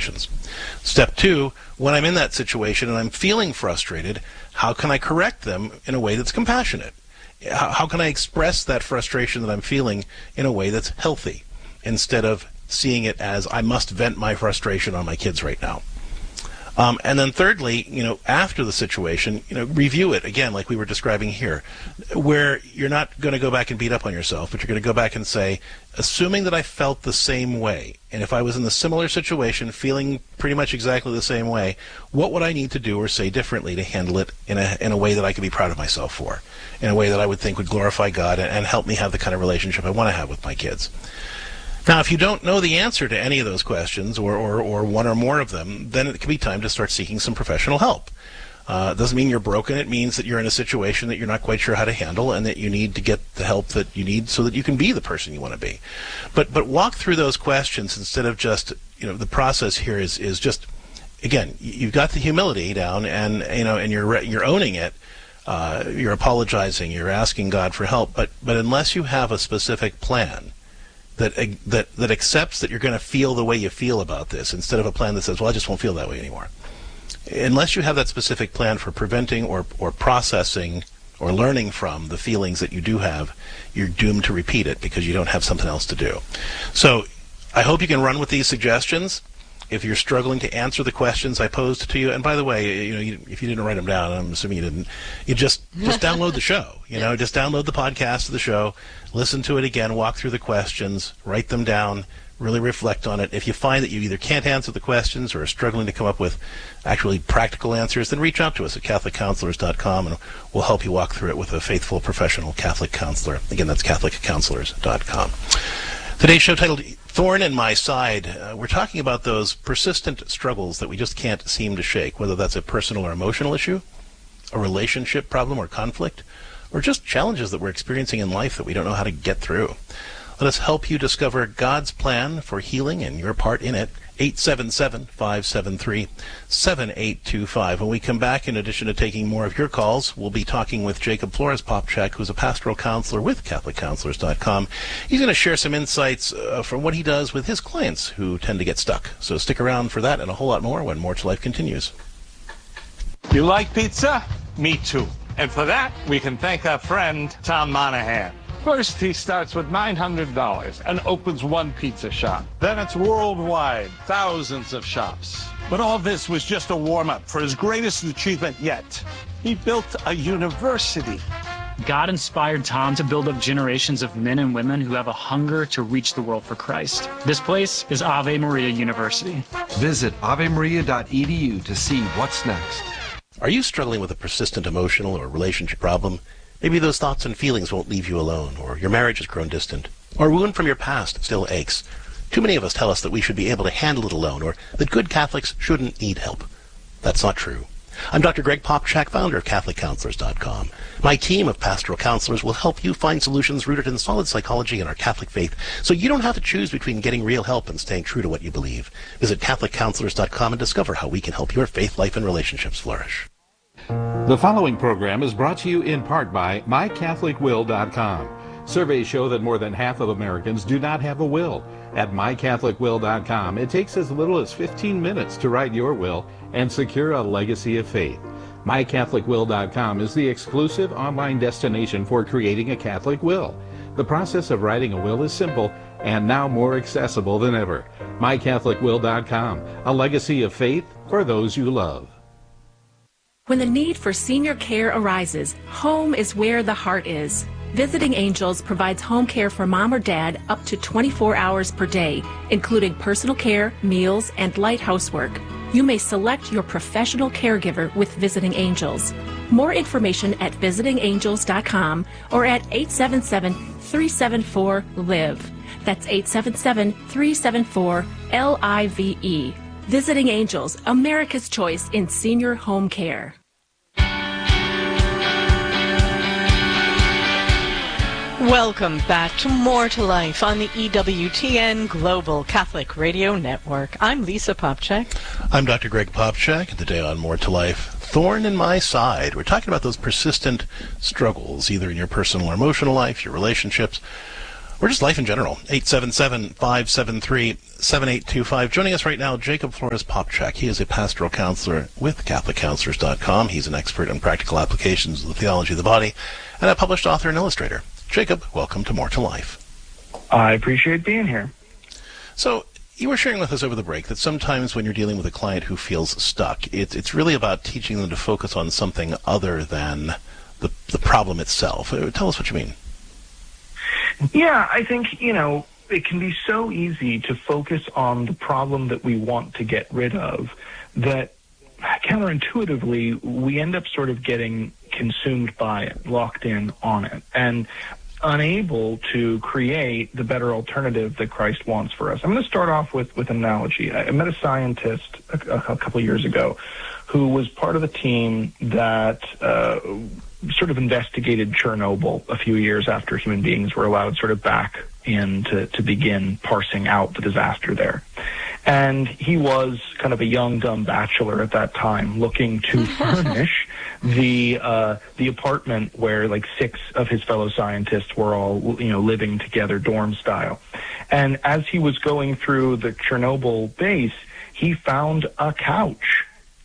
situations. Step 2, when I'm in that situation and I'm feeling frustrated, how can I correct them in a way that's compassionate? How can I express that frustration that I'm feeling in a way that's healthy, instead of seeing it as I must vent my frustration on my kids right now? And then thirdly, after the situation, review it again, like we were describing here, where you're not going to go back and beat up on yourself, but you're going to go back and say, assuming that I felt the same way, and if I was in the similar situation, feeling pretty much exactly the same way, what would I need to do or say differently to handle it in a way that I could be proud of myself for, in a way that I would think would glorify God and help me have the kind of relationship I want to have with my kids? Now, if you don't know the answer to any of those questions, or one or more of them, then it can be time to start seeking some professional help. It doesn't mean you're broken. It means that you're in a situation that you're not quite sure how to handle, and that you need to get the help that you need so that you can be the person you want to be. But walk through those questions instead of just, the process here is just, again, you've got the humility down, and you're owning it. You're apologizing. You're asking God for help. But unless you have a specific plan that accepts that you're going to feel the way you feel about this, instead of a plan that says, well, I just won't feel that way anymore. Unless you have that specific plan for preventing or processing or learning from the feelings that you do have, you're doomed to repeat it because you don't have something else to do. So I hope you can run with these suggestions. If you're struggling to answer the questions I posed to you, and by the way, if you didn't write them down, I'm assuming you didn't, you just download the show. Just download the podcast of the show, listen to it again, walk through the questions, write them down, really reflect on it. If you find that you either can't answer the questions or are struggling to come up with actually practical answers, then reach out to us at CatholicCounselors.com, and we'll help you walk through it with a faithful professional Catholic counselor. Again, that's CatholicCounselors.com. Today's show titled Thorn in My Side. We're talking about those persistent struggles that we just can't seem to shake, whether that's a personal or emotional issue, a relationship problem or conflict, or just challenges that we're experiencing in life that we don't know how to get through. Let us help you discover God's plan for healing and your part in it. 877-573-7825. When we come back, in addition to taking more of your calls, we'll be talking with Jacob Flores Popchak, who's a pastoral counselor with CatholicCounselors.com. He's going to share some insights from what he does with his clients who tend to get stuck. So stick around for that and a whole lot more when More to Life continues. You like pizza? Me too. And for that, we can thank our friend Tom Monahan. First, he starts with $900 and opens one pizza shop. Then it's worldwide, thousands of shops. But all this was just a warm-up for his greatest achievement yet. He built a university. God inspired Tom to build up generations of men and women who have a hunger to reach the world for Christ. This place is Ave Maria University. Visit avemaria.edu to see what's next. Are you struggling with a persistent emotional or relationship problem? Maybe those thoughts and feelings won't leave you alone, or your marriage has grown distant, or a wound from your past still aches. Too many of us tell us that we should be able to handle it alone, or that good Catholics shouldn't need help. That's not true. I'm Dr. Greg Popchak, founder of CatholicCounselors.com. My team of pastoral counselors will help you find solutions rooted in solid psychology and our Catholic faith, so you don't have to choose between getting real help and staying true to what you believe. Visit CatholicCounselors.com and discover how we can help your faith life and relationships flourish. The following program is brought to you in part by MyCatholicWill.com. Surveys show that more than half of Americans do not have a will. At MyCatholicWill.com, it takes as little as 15 minutes to write your will and secure a legacy of faith. MyCatholicWill.com is the exclusive online destination for creating a Catholic will. The process of writing a will is simple and now more accessible than ever. MyCatholicWill.com, a legacy of faith for those you love. When the need for senior care arises, home is where the heart is. Visiting Angels provides home care for mom or dad up to 24 hours per day, including personal care, meals, and light housework. You may select your professional caregiver with Visiting Angels. More information at visitingangels.com or at 877-374-LIVE. That's 877-374-LIVE. Visiting Angels, America's choice in senior home care. Welcome back to More to Life on the EWTN Global Catholic Radio Network. I'm Lisa Popchak. I'm Dr. Greg Popchak, and today on More to Life, Thorn in My Side. We're talking about those persistent struggles, either in your personal or emotional life, your relationships, or just life in general. 877-573-7825. Joining us right now, Jacob Flores Popchak. He is a pastoral counselor with CatholicCounselors.com. He's an expert in practical applications of the theology of the body and a published author and illustrator. Jacob, welcome to More to Life. I appreciate being here. So, you were sharing with us over the break that sometimes when you're dealing with a client who feels stuck, it's really about teaching them to focus on something other than the problem itself. Tell us what you mean. Yeah, I think, it can be so easy to focus on the problem that we want to get rid of that counterintuitively we end up sort of getting consumed by it, locked in on it, and unable to create the better alternative that Christ wants for us. I'm going to start off with an analogy. I met a scientist a couple of years ago who was part of the team that sort of investigated Chernobyl a few years after human beings were allowed sort of back in to begin parsing out the disaster there. And he was kind of a young, dumb bachelor at that time looking to furnish the apartment where like 6 of his fellow scientists were all, living together dorm style. And as he was going through the Chernobyl base, he found a couch.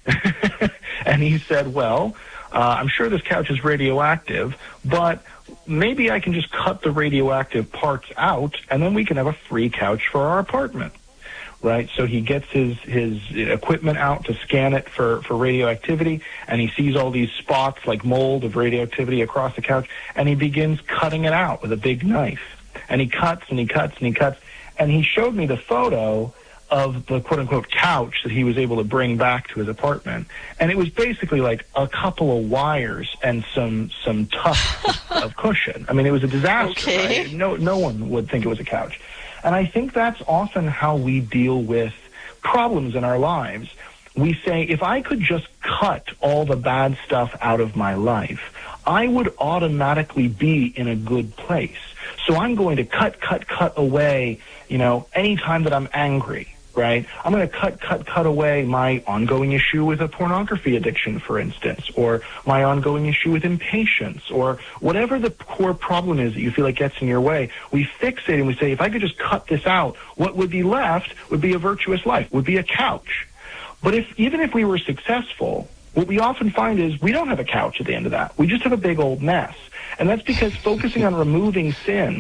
And he said, well, I'm sure this couch is radioactive, but maybe I can just cut the radioactive parts out and then we can have a free couch for our apartment. Right, so he gets his equipment out to scan it for radioactivity, and he sees all these spots like mold of radioactivity across the couch, and he begins cutting it out with a big knife. And he cuts and he cuts and he cuts, and he showed me the photo of the quote-unquote couch that he was able to bring back to his apartment. And it was basically like a couple of wires and some tufts of cushion. I mean, it was a disaster, okay. Right? No one would think it was a couch. And I think that's often how we deal with problems in our lives. We say, if I could just cut all the bad stuff out of my life, I would automatically be in a good place. So I'm going to cut away, any time that I'm angry. Right? I'm going to cut away my ongoing issue with a pornography addiction, for instance, or my ongoing issue with impatience, or whatever the core problem is that you feel like gets in your way. We fix it and we say, if I could just cut this out, what would be left would be a virtuous life, would be a couch. But even if we were successful, what we often find is we don't have a couch at the end of that. We just have a big old mess. And that's because focusing on removing sin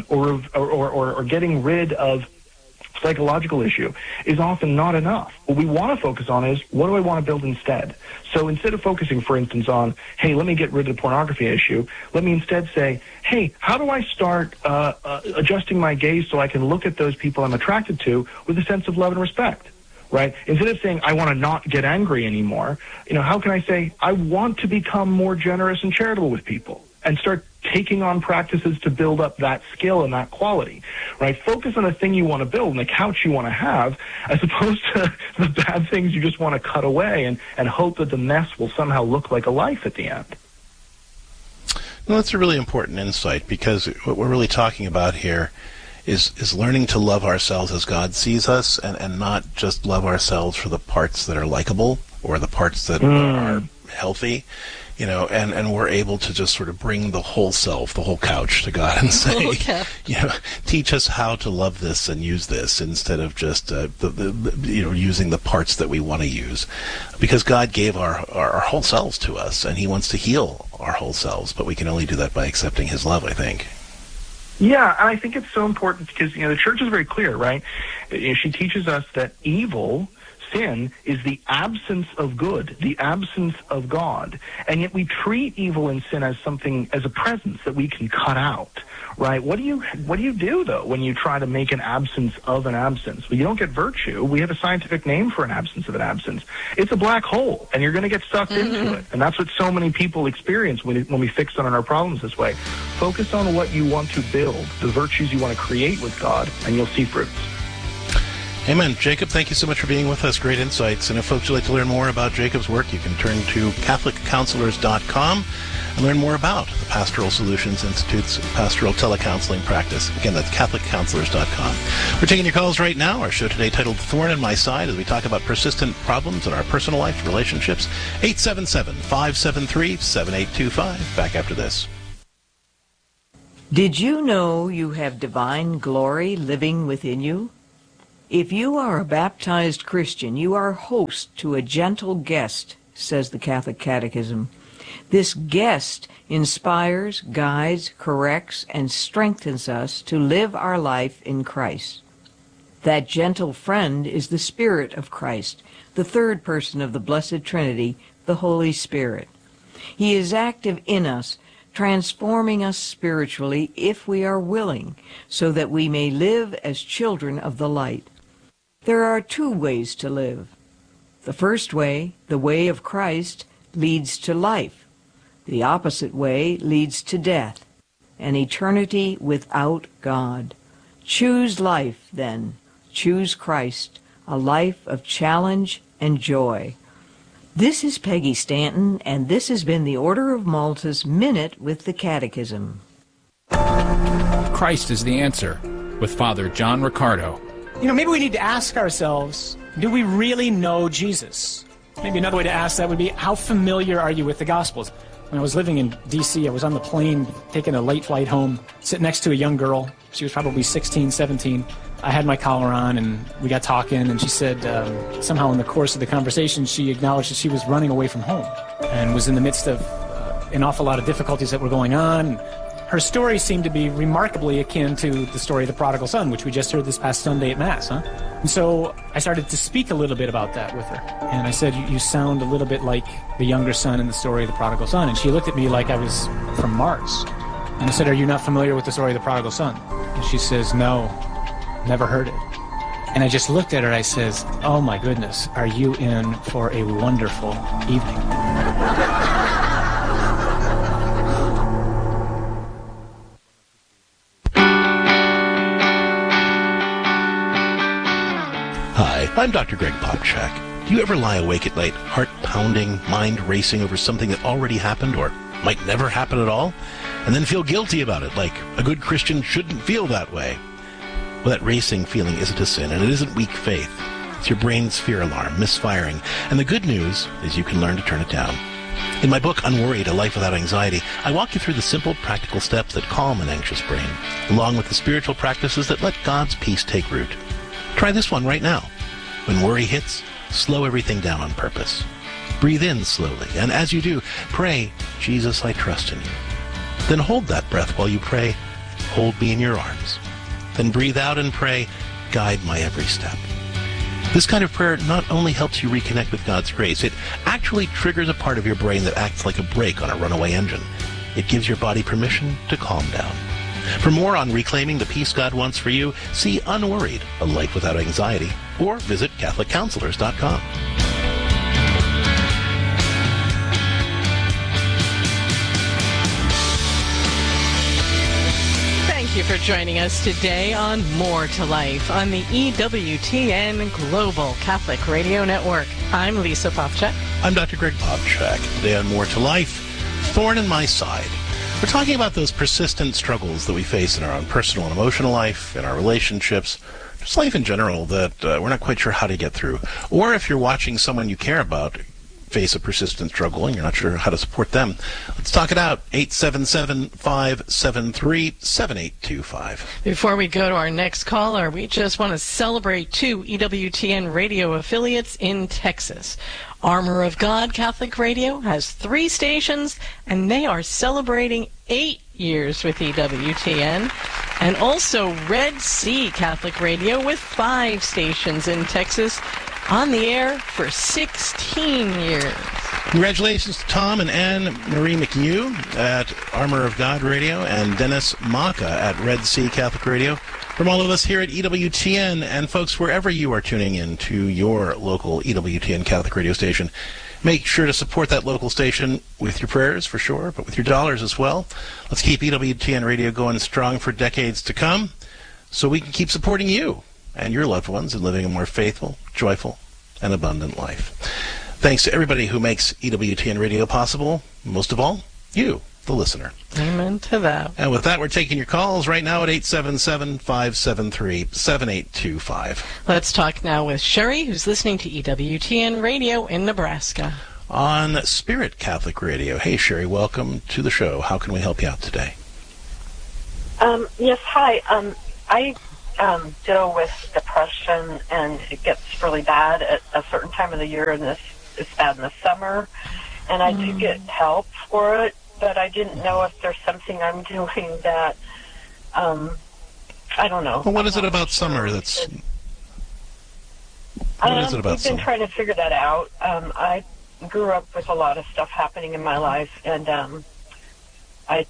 or getting rid of psychological issue is often not enough. What we want to focus on is, what do I want to build instead? So instead of focusing, for instance, on, hey, let me get rid of the pornography issue, let me instead say, hey, how do I start adjusting my gaze so I can look at those people I'm attracted to with a sense of love and respect? Right? Instead of saying, I want to not get angry anymore, how can I say, I want to become more generous and charitable with people, and start taking on practices to build up that skill and that quality, right? Focus on the thing you want to build and the couch you want to have, as opposed to the bad things you just want to cut away and hope that the mess will somehow look like a life at the end. Well, that's a really important insight, because what we're really talking about here is learning to love ourselves as God sees us, and not just love ourselves for the parts that are likable or the parts that are healthy. And we're able to just sort of bring the whole self, the whole couch, to God and say, teach us how to love this and use this, instead of just using the parts that we want to use, because God gave our whole selves to us, and He wants to heal our whole selves, but we can only do that by accepting His love, I think. Yeah, and I think it's so important because the church is very clear, right? She teaches us that sin is the absence of good, the absence of God. And yet we treat evil and sin as a presence that we can cut out, right? What do you do, though, when you try to make an absence of an absence? Well, you don't get virtue. We have a scientific name for an absence of an absence. It's a black hole, and you're going to get sucked into it. And that's what so many people experience when we fix on our problems this way. Focus on what you want to build, the virtues you want to create with God, and you'll see fruits. Amen. Jacob, thank you so much for being with us. Great insights. And if folks would like to learn more about Jacob's work, you can turn to CatholicCounselors.com and learn more about the Pastoral Solutions Institute's pastoral telecounseling practice. Again, that's CatholicCounselors.com. We're taking your calls right now. Our show today titled Thorn in My Side, as we talk about persistent problems in our personal life, relationships. 877-573-7825. Back after this. Did you know you have divine glory living within you? If you are a baptized Christian, you are host to a gentle guest, says the Catholic Catechism. This guest inspires, guides, corrects, and strengthens us to live our life in Christ. That gentle friend is the Spirit of Christ, the third person of the Blessed Trinity, the Holy Spirit. He is active in us, transforming us spiritually if we are willing, so that we may live as children of the light. There are two ways to live. The first way, the way of Christ, leads to life. The opposite way leads to death, an eternity without God. Choose life, then. Choose Christ, a life of challenge and joy. This is Peggy Stanton, and this has been the Order of Malta's Minute with the Catechism. Christ is the answer, with Father John Riccardo. You know, maybe we need to ask ourselves, do we really know Jesus? Maybe another way to ask that would be, how familiar are you with the Gospels? When I was living in D.C., I was on the plane, taking a late flight home, sitting next to a young girl. She was probably 16, 17. I had my collar on, and we got talking, and she said somehow in the course of the conversation, she acknowledged that she was running away from home and was in the midst of an awful lot of difficulties that were going on. Her story seemed to be remarkably akin to the story of the prodigal son, which we just heard this past Sunday at Mass. And so I started to speak a little bit about that with her. And I said, you sound a little bit like the younger son in the story of the prodigal son. And she looked at me like I was from Mars. And I said, are you not familiar with the story of the prodigal son? And she says, no, never heard it. And I just looked at her and I says, oh my goodness, are you in for a wonderful evening? Hi, I'm Dr. Greg Popchak. Do you ever lie awake at night, heart pounding, mind racing over something that already happened or might never happen at all, and then feel guilty about it, like a good Christian shouldn't feel that way? Well, that racing feeling isn't a sin, and it isn't weak faith. It's your brain's fear alarm, misfiring. And the good news is you can learn to turn it down. In my book, Unworried, A Life Without Anxiety, I walk you through the simple, practical steps that calm an anxious brain, along with the spiritual practices that let God's peace take root. Try this one right now. When worry hits, slow everything down on purpose. Breathe in slowly, and as you do, pray, Jesus, I trust in you. Then hold that breath while you pray, hold me in your arms. Then breathe out and pray, guide my every step. This kind of prayer not only helps you reconnect with God's grace, it actually triggers a part of your brain that acts like a brake on a runaway engine. It gives your body permission to calm down. For more on reclaiming the peace God wants for you, see Unworried, A Life Without Anxiety, or visit CatholicCounselors.com. Thank you for joining us today on More to Life on the EWTN Global Catholic Radio Network. I'm Lisa Popchak. I'm Dr. Greg Popchak. Today on More to Life, Thorn in My Side. We're talking about those persistent struggles that we face in our own personal and emotional life, in our relationships, just life in general, that we're not quite sure how to get through. Or if you're watching someone you care about face a persistent struggle and you're not sure how to support them, let's talk it out. 877-573-7825. Before we go to our next caller, we just want to celebrate two EWTN radio affiliates in Texas. Armor of God Catholic Radio has 3 stations, and they are celebrating 8 years with EWTN. And also Red Sea Catholic Radio with 5 stations in Texas, on the air for 16 years. Congratulations to Tom and Anne Marie McHugh at Armor of God Radio and Dennis Maka at Red Sea Catholic Radio. From all of us here at EWTN, and folks, wherever you are tuning in to your local EWTN Catholic radio station, make sure to support that local station with your prayers, for sure, but with your dollars as well. Let's keep EWTN Radio going strong for decades to come so we can keep supporting you and your loved ones in living a more faithful, joyful, and abundant life. Thanks to everybody who makes EWTN Radio possible, most of all, you, the listener. Amen to that. And with that, we're taking your calls right now at 877-573-7825. Let's talk now with Sherry, who's listening to EWTN Radio in Nebraska. On Spirit Catholic Radio. Hey, Sherry, welcome to the show. How can we help you out today? Yes, hi. I deal with depression, and it gets really bad at a certain time of the year, and it's bad in the summer. And I do get help for it, but I didn't know if there's something I'm doing that, I don't know. Well, what is it about summer that's... What is it about We've been trying to figure that out. I grew up with a lot of stuff happening in my life, and I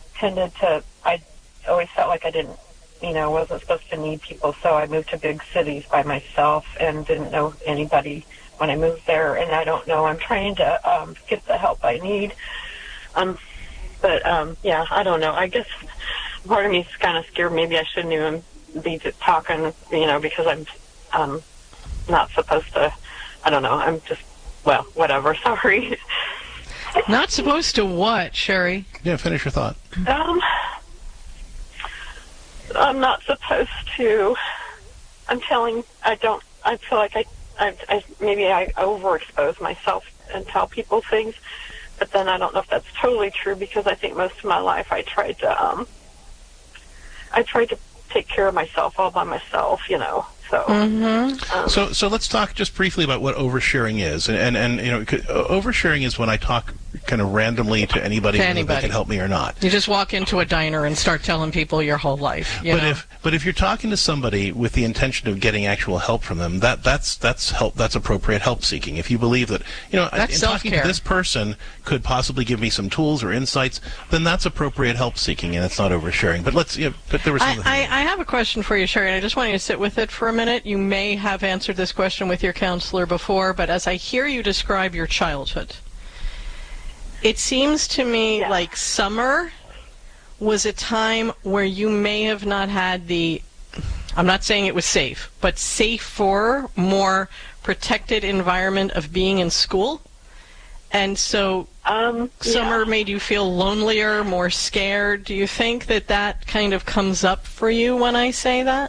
always felt like I didn't, wasn't supposed to need people, so I moved to big cities by myself and didn't know anybody when I moved there, and I don't know. I'm trying to get the help I need. Yeah, I don't know. I guess part of me is kind of scared. Maybe I shouldn't even be talking, because I'm not supposed to. I don't know. I'm just, whatever. Sorry. Not supposed to what, Sherry? Yeah, finish your thought. I'm not supposed to. I feel like maybe I overexpose myself and tell people things, but then I don't know if that's totally true, because I think most of my life I tried to take care of myself all by myself, So. So let's talk just briefly about what oversharing is, and oversharing is when I talk kind of randomly to anybody whether they can help me or not. You just walk into a diner and start telling people your whole life. But if you're talking to somebody with the intention of getting actual help from them, that's help. That's appropriate help seeking. If you believe that talking to this person could possibly give me some tools or insights, then that's appropriate help seeking, and it's not oversharing. But but there was something. I have a question for you, Sherry, and I just want you to sit with it for a minute. You may have answered this question with your counselor before, but as I hear you describe your childhood, it seems to me like summer was a time where you may have not had I'm not saying it was safe, but safer, more protected environment of being in school. And so summer made you feel lonelier, more scared. Do you think that kind of comes up for you when I say that?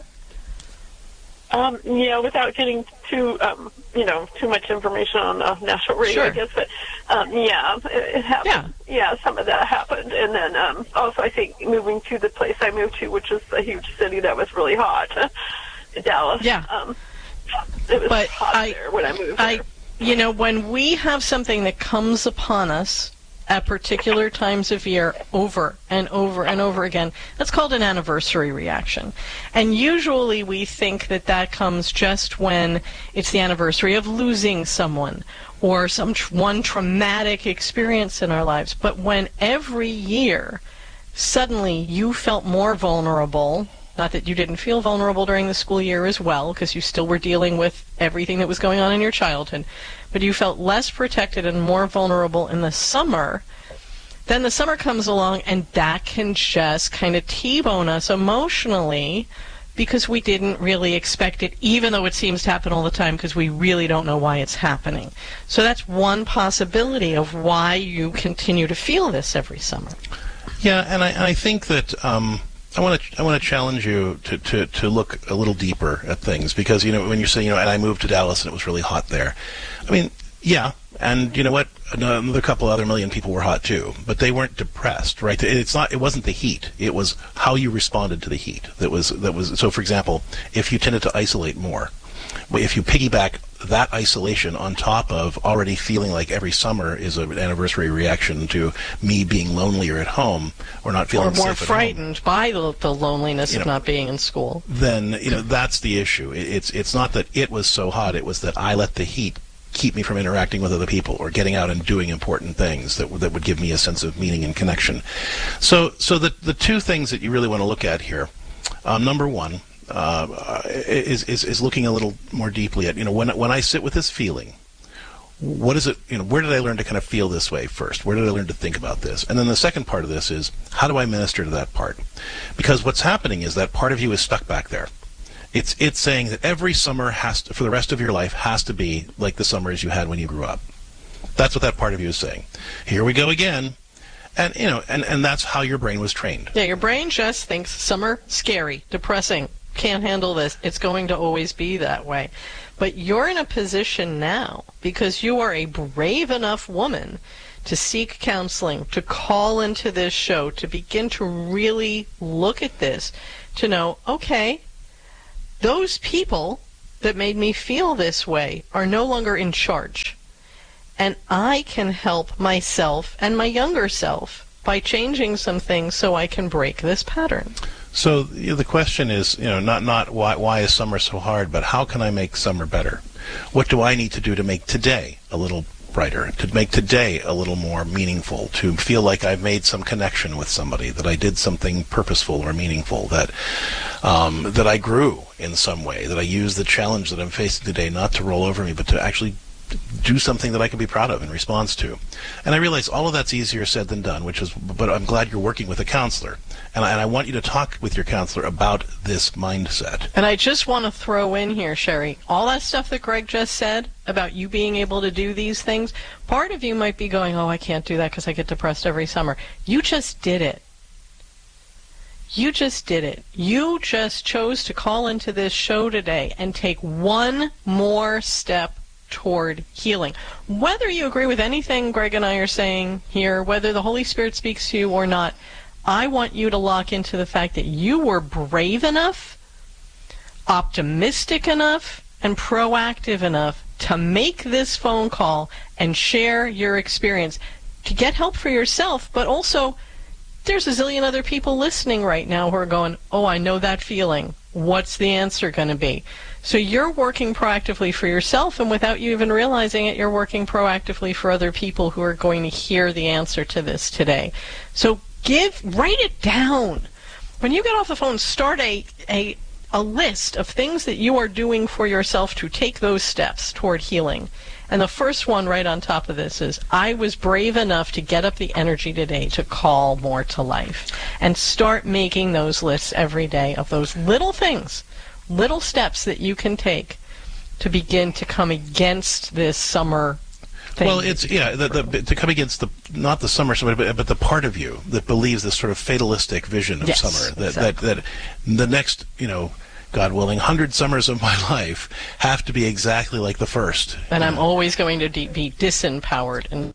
Without getting too much information on national radio, sure. I guess, but it happened. Yeah, some of that happened, and then also I think moving to the place I moved to, which is a huge city that was really hot, Dallas. Yeah. It was hot there when I moved there. When we have something that comes upon us at particular times of year over and over and over again, that's called an anniversary reaction. And usually we think that comes just when it's the anniversary of losing someone or one traumatic experience in our lives. But when every year suddenly you felt more vulnerable, not that you didn't feel vulnerable during the school year as well, because you still were dealing with everything that was going on in your childhood, but you felt less protected and more vulnerable in the summer, then the summer comes along and that can just kind of T-bone us emotionally because we didn't really expect it, even though it seems to happen all the time, because we really don't know why it's happening. So that's one possibility of why you continue to feel this every summer. Yeah, and I think that I want to challenge you to look a little deeper at things, because when you say and I moved to Dallas and it was really hot there. I mean, yeah, and you know what? Another couple other million people were hot too, but they weren't depressed, right? It wasn't the heat. It was how you responded to the heat. That was. So, for example, if you tended to isolate more, if you piggyback that isolation on top of already feeling like every summer is an anniversary reaction to me being lonelier at home or not feeling safe at home, or more frightened by the loneliness of not being in school, then that's the issue. It's not that it was so hot; it was that I let the heat keep me from interacting with other people or getting out and doing important things that would give me a sense of meaning and connection. So the two things that you really want to look at here, number one, is looking a little more deeply at when I sit with this feeling, what is it? Where did I learn to kind of feel this way first? Where did I learn to think about this? And then the second part of this is, how do I minister to that part? Because what's happening is that part of you is stuck back there. It's saying that every summer for the rest of your life has to be like the summers you had when you grew up. That's what that part of you is saying. Here we go again. And and that's how your brain was trained. Yeah, your brain just thinks summer scary, depressing, can't handle this. It's going to always be that way. But you're in a position now, because you are a brave enough woman to seek counseling, to call into this show, to begin to really look at this, to know, okay, those people that made me feel this way are no longer in charge. And I can help myself and my younger self by changing some things so I can break this pattern. So the question is, not why is summer so hard, but how can I make summer better? What do I need to do to make today a little brighter, to make today a little more meaningful, to feel like I've made some connection with somebody, that I did something purposeful or meaningful, that I grew in some way, that I used the challenge that I'm facing today not to roll over me, but to actually do something that I can be proud of in response to. And I realize all of that's easier said than done, but I'm glad you're working with a counselor. And I want you to talk with your counselor about this mindset. And I just want to throw in here, Sherry, all that stuff that Greg just said about you being able to do these things, part of you might be going, oh, I can't do that because I get depressed every summer. You just did it. You just did it. You just chose to call into this show today and take one more step toward healing. Whether you agree with anything Greg and I are saying here, whether the Holy Spirit speaks to you or not, I want you to lock into the fact that you were brave enough, optimistic enough, and proactive enough to make this phone call and share your experience to get help for yourself, but also there's a zillion other people listening right now who are going, oh, I know that feeling. What's the answer going to be? So you're working proactively for yourself, and without you even realizing it, you're working proactively for other people who are going to hear the answer to this today. So write it down. When you get off the phone, start a list of things that you are doing for yourself to take those steps toward healing. And the first one right on top of this is, I was brave enough to get up the energy today to call more to life. And start making those lists every day of those little things, little steps that you can take to begin to come against this summer thing. Well, it's, to come against not the summer, but the part of you that believes this sort of fatalistic vision of summer, that the next, God willing, 100 summers of my life have to be exactly like the first. And I'm always going to be disempowered and